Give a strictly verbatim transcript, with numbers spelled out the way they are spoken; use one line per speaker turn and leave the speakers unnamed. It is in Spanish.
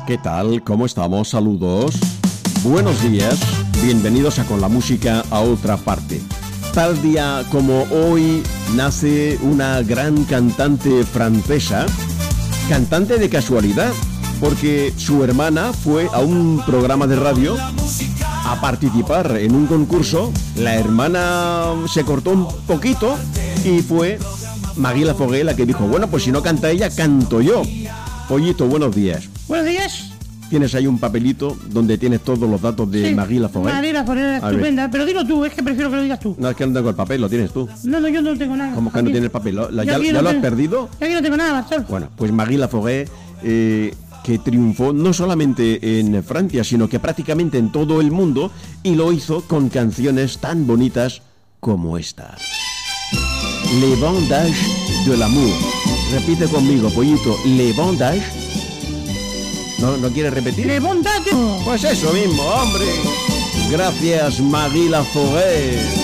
¿Qué tal? ¿Cómo estamos? Saludos. Buenos días. Bienvenidos a Con la Música a Otra Parte. Tal día como hoy nace una gran cantante francesa. Cantante de casualidad, porque su hermana fue a un programa de radio a participar en un concurso. La hermana se cortó un poquito y fue Maggie Laforgue la que dijo, bueno, pues si no canta ella, canto yo. Pollito, buenos días.
Buenos días.
Tienes ahí un papelito donde tienes todos los datos de
Sí,
Maggie Laforgue.
Maggie Laforgue, estupenda, pero dilo tú, es que prefiero que lo digas tú.
No, es que no tengo el papel, lo tienes tú.
No, no, yo no tengo nada.
¿Cómo que
Aquí.
no tienes el papel? ¿La- ¿Ya,
aquí
ya
no
lo has
tengo-
perdido?
Yo aquí no tengo nada, Bartol.
Bueno, pues Maggie Laforgue, eh, que triunfó no solamente en Francia, sino que prácticamente en todo el mundo, y lo hizo con canciones tan bonitas como esta. Le Bandage de l'amour. Repite conmigo, Pollito. Le Bandage. ¿No, ¿No quieres repetir?
¡Levántate!
Pues eso mismo, hombre. Gracias, Maggie Laforgue.